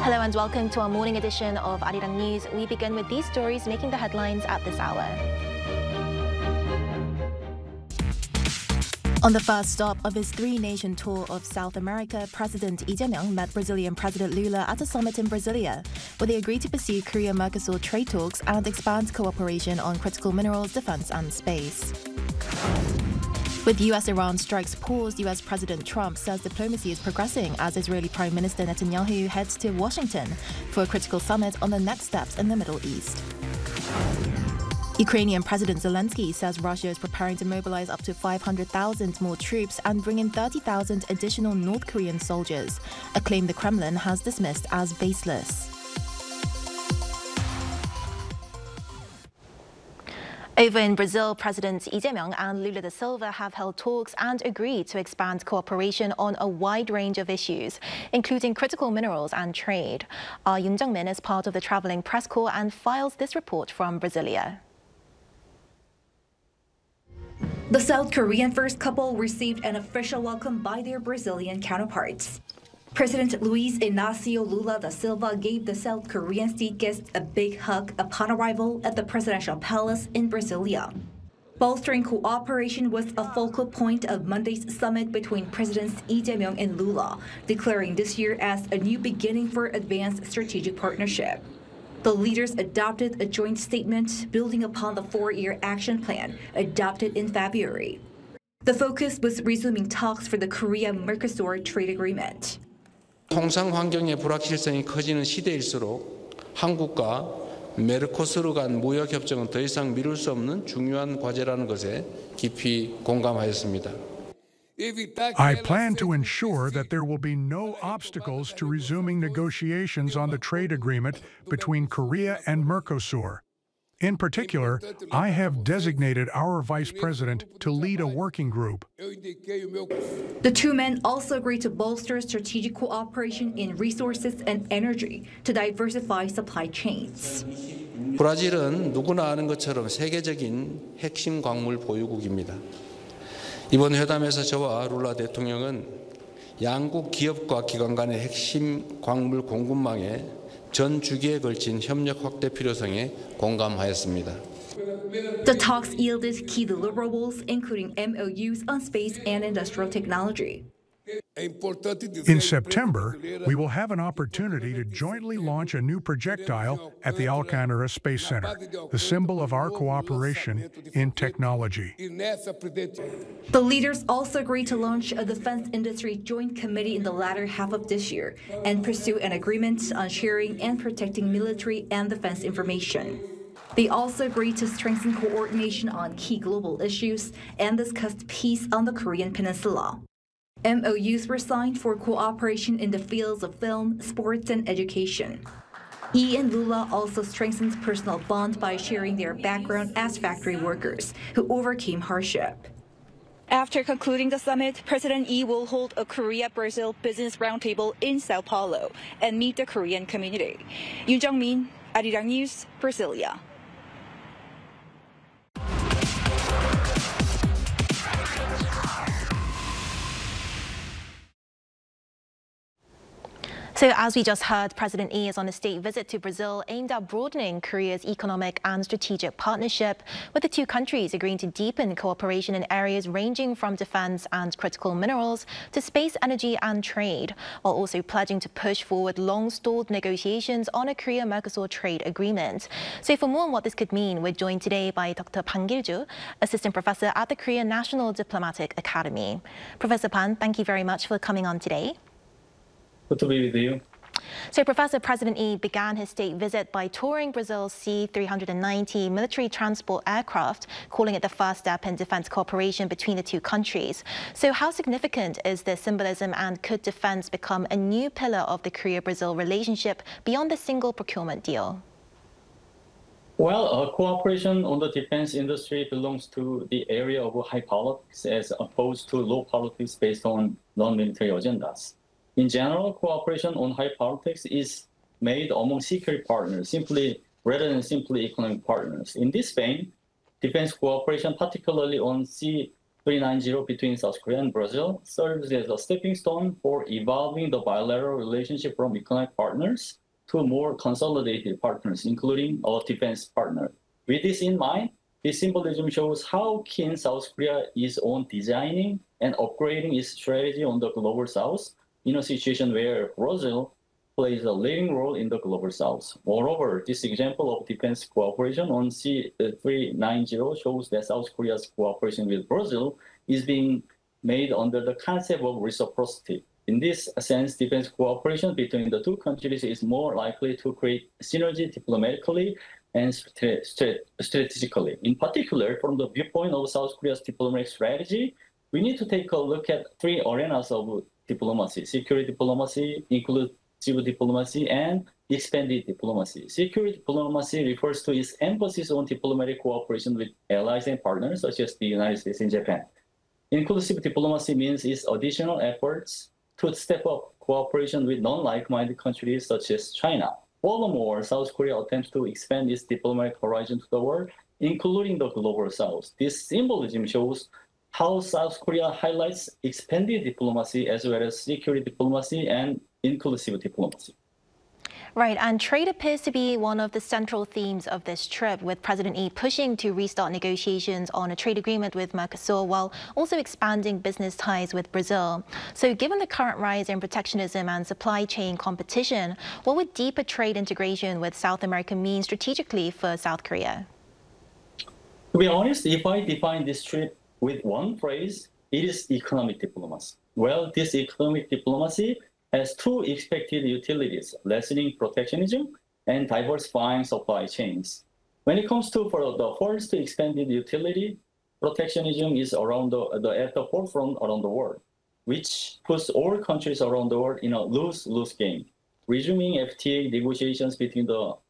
Hello and welcome to our morning edition of Arirang News. We begin with these stories making the headlines at this hour. On the first stop of his three-nation tour of South America, President Lee Jae-myung met Brazilian President Lula at a summit in Brasilia, where they agreed to pursue Korea-Mercosur trade talks and expand cooperation on critical minerals, defense and space. With US-Iran strikes paused, US President Trump says diplomacy is progressing as Israeli Prime Minister Netanyahu heads to Washington for a critical summit on the next steps in the Middle East. Ukrainian President Zelensky says Russia is preparing to mobilize up to 500,000 more troops and bring in 30,000 additional North Korean soldiers, a claim the Kremlin has dismissed as baseless. Over in Brazil, Presidents Lee Jae-myung and Lula da Silva have held talks and agreed to expand cooperation on a wide range of issues, including critical minerals and trade. Our Yoon Jung-min is part of the travelling press corps and files this report from Brasilia. The South Korean first couple received an official welcome by their Brazilian counterparts. President Luiz Inácio Lula da Silva gave the South Korean state guests a big hug upon arrival at the presidential palace in Brasilia. Bolstering cooperation was a focal point of Monday's summit between Presidents Lee Jae-myung and Lula, declaring this year as a new beginning for advanced strategic partnership. The leaders adopted a joint statement building upon the four-year action plan adopted in February. The focus was resuming talks for the Korea-Mercosur trade agreement. 통상 환경의 불확실성이 커지는 시대일수록 한국과 메르코스르 간 무역 협정은 더 이상 미룰 수 없는 중요한 과제라는 것에 깊이 공감하였습니다. I plan to ensure that there will be no obstacles to resuming negotiations on the trade agreement between Korea and Mercosur. In particular, I have designated our Vice President to lead a working group. The two men also agreed to bolster strategic cooperation in resources and energy to diversify supply chains. 브라질은 누구나 아는 것처럼 세계적인 핵심 광물 보유국입니다. 이번 회담에서 저와 룰라 대통령은 양국 기업과 기관 간의 핵심 광물 공급망의 전 주기에 걸친 협력 확대 필요성에 공감하였습니다. The talks yielded key deliverables, including MOUs on space and industrial technology. In September, we will have an opportunity to jointly launch a new projectile at the Alcanara Space Center, the symbol of our cooperation in technology. The leaders also agreed to launch a defense industry joint committee in the latter half of this year and pursue an agreement on sharing and protecting military and defense information. They also agreed to strengthen coordination on key global issues and discussed peace on the Korean Peninsula. MOUs were signed for cooperation in the fields of film, sports, and education. Lee and Lula also strengthened personal bond by sharing their background as factory workers who overcame hardship. After concluding the summit, President Lee will hold a Korea-Brazil business roundtable in Sao Paulo and meet the Korean community. Yoon Jung-min, Arirang News, Brasilia. So as we just heard, President Lee is on a state visit to Brazil aimed at broadening Korea's economic and strategic partnership, with the two countries agreeing to deepen cooperation in areas ranging from defense and critical minerals to space, energy and trade, while also pledging to push forward long-stalled negotiations on a Korea-Mercosur trade agreement. So for more on what this could mean, we're joined today by Dr. Pan Gil-ju, Assistant Professor at the Korean National Diplomatic Academy. Professor Pan, thank you very much for coming on today. Good to be with you. So, Professor, President Lee began his state visit by touring Brazil's C-390 military transport aircraft, calling it the first step in defense cooperation between the two countries. So how significant is this symbolism, and could defense become a new pillar of the Korea-Brazil relationship beyond the single procurement deal? Well, cooperation on the defense industry belongs to the area of high politics as opposed to low politics based on non-military agendas. In general, cooperation on high politics is made among security partners, rather than simply economic partners. In this vein, defense cooperation, particularly on 390 between South Korea and Brazil serves as a stepping stone for evolving the bilateral relationship from economic partners to more consolidated partners, including a defense partner. With this in mind, this symbolism shows how keen South Korea is on designing and upgrading its strategy on the Global South in a situation where Brazil plays a leading role in the Global South. Moreover, this example of defense cooperation on C390 shows that South Korea's cooperation with Brazil is being made under the concept of reciprocity. In this sense, defense cooperation between the two countries is more likely to create synergy diplomatically and strategically. In particular, from the viewpoint of South Korea's diplomatic strategy, we need to take a look at three arenas of diplomacy: security diplomacy, inclusive diplomacy, and expanded diplomacy. Security diplomacy refers to its emphasis on diplomatic cooperation with allies and partners such as the United States and Japan. Inclusive diplomacy means its additional efforts to step up cooperation with non-like-minded countries such as China. Furthermore, South Korea attempts to expand its diplomatic horizon to the world, including the Global South. This symbolism shows how South Korea highlights expanded diplomacy as well as security diplomacy and inclusive diplomacy. Right, and trade appears to be one of the central themes of this trip, with President Lee pushing to restart negotiations on a trade agreement with Mercosur while also expanding business ties with Brazil. So given the current rise in protectionism and supply chain competition, what would deeper trade integration with South America mean strategically for South Korea? To be honest, if I define this trip with one phrase, it is economic diplomacy. Well, this economic diplomacy has two expected utilities: lessening protectionism and diversifying supply chains. When it comes to the first expanded utility, protectionism is at the forefront around the world, which puts all countries around the world in a lose-lose game. Resuming FTA negotiations between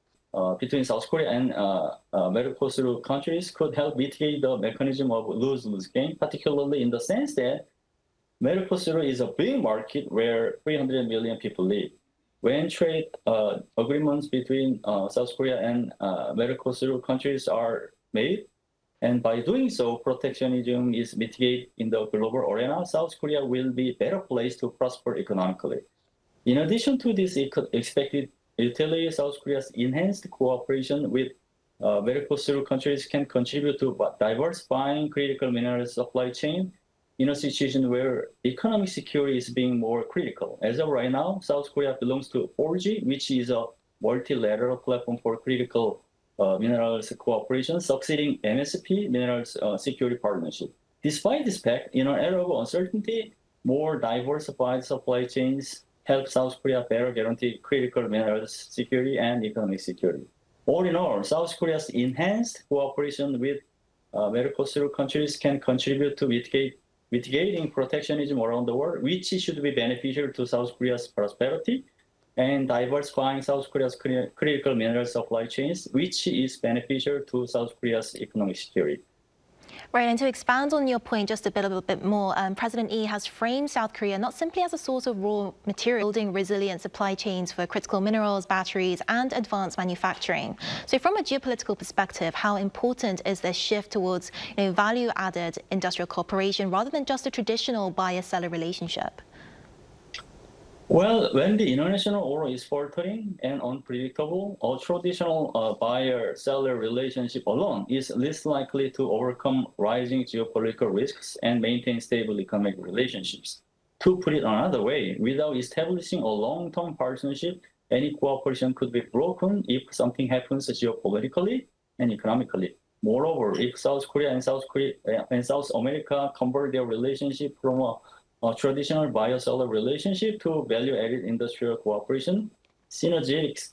South Korea and Mercosur countries could help mitigate the mechanism of lose-lose game, particularly in the sense that Mercosur is a big market where 300 million people live. When trade agreements between South Korea and Mercosur countries are made, and by doing so, protectionism is mitigated in the global arena, South Korea will be better placed to prosper economically. In addition to this expected utility, South Korea's enhanced cooperation with Mercosur countries can contribute to diversifying critical minerals supply chain in a situation where economic security is being more critical. As of right now, South Korea belongs to 4G, which is a multilateral platform for critical minerals cooperation, succeeding MSP, Minerals Security Partnership. Despite this fact, in an era of uncertainty, more diversified supply chains help South Korea better guarantee critical minerals security and economic security. All in all, South Korea's enhanced cooperation with Mercosur countries can contribute to mitigating protectionism around the world, which should be beneficial to South Korea's prosperity, and diversifying South Korea's critical mineral supply chains, which is beneficial to South Korea's economic security. Right, and to expand on your point just a little bit more, President Lee has framed South Korea not simply as a source of raw material, building resilient supply chains for critical minerals, batteries, and advanced manufacturing. So from a geopolitical perspective, how important is this shift towards value-added industrial cooperation rather than just a traditional buyer-seller relationship? Well, when the international order is faltering and unpredictable, a traditional buyer-seller relationship alone is least likely to overcome rising geopolitical risks and maintain stable economic relationships. To put it another way, without establishing a long-term partnership, any cooperation could be broken if something happens geopolitically and economically. Moreover, if South Korea and South America convert their relationship from a traditional buyer-seller relationship to value-added industrial cooperation, synergistic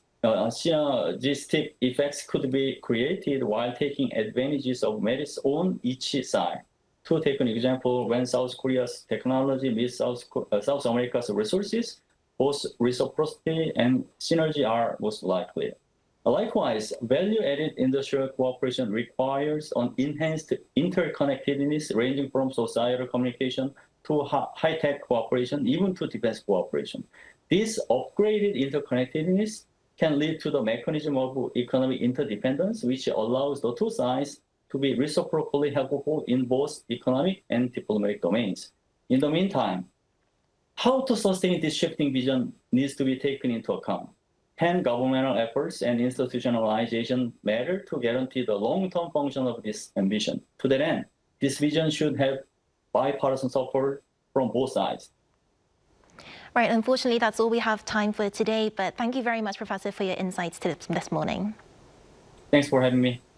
effects could be created while taking advantages of merits on each side. To take an example, when South Korea's technology meets South America's resources, both reciprocity and synergy are most likely. Likewise, value-added industrial cooperation requires an enhanced interconnectedness ranging from societal communication to high-tech cooperation, even to defense cooperation. This upgraded interconnectedness can lead to the mechanism of economic interdependence, which allows the two sides to be reciprocally helpful in both economic and diplomatic domains. In the meantime, how to sustain this shifting vision needs to be taken into account. Can governmental efforts and institutionalization matter to guarantee the long-term function of this ambition? To that end, this vision should have bipartisan support from both sides. Right, unfortunately, that's all we have time for today, but thank you very much, Professor, for your insights this morning. Thanks for having me.